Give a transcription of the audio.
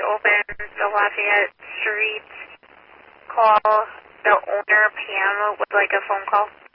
open the Lafayette Street call, the owner, Pam, would like a phone call.